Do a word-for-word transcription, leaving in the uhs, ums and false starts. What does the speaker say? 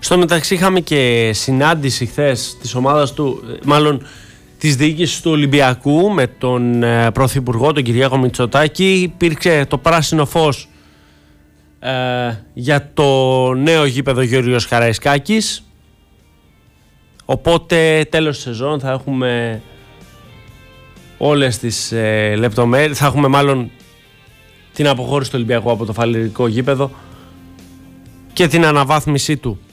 Στο μεταξύ είχαμε και συνάντηση χθες της ομάδας του, μάλλον της διοίκησης του Ολυμπιακού με τον ε, Πρωθυπουργό, τον Κυριάκο Μητσοτάκη. Υπήρξε το πράσινο φως ε, για το νέο γήπεδο Γεώργιος Καραϊσκάκης. Οπότε τέλος της σεζόν θα έχουμε όλες τις ε, λεπτομέρειες, θα έχουμε μάλλον την αποχώρηση του Ολυμπιακού από το φαλιρικό γήπεδο και την αναβάθμισή του.